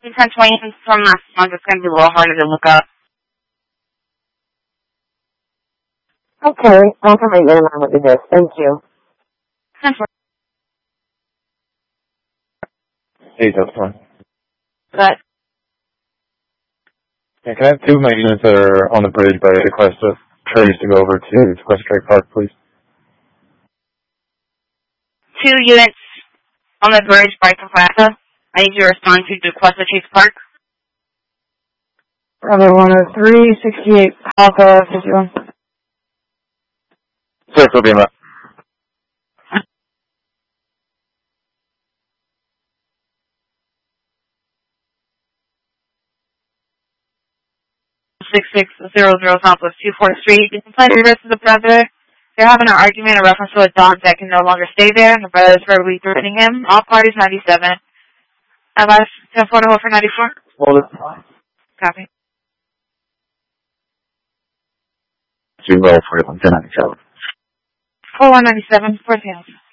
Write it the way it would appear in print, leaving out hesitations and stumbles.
Defense Wayne from last month. It's going to be a little harder to look up. Okay, I'll come right in and look at this. Thank you. Hey, that's fine. But Yeah, can I have 2 of my units that are on the bridge by Equesta Trace to go over to Equesta Trace Park, please? 2 units on the bridge by Equesta. I need you to respond to Equesta Chase Park. Brother 103, 68, Alpha 51. Sir, will be in that. 6600 Southwest 24th Street. You can play the rest of the brother. They're having an argument in reference to a dog that can no longer stay there, and the brother is verbally threatening him. All parties 97. LS 1040 for 94. Hold it. Copy. 2 roll for 1097. 4197. Where's the house?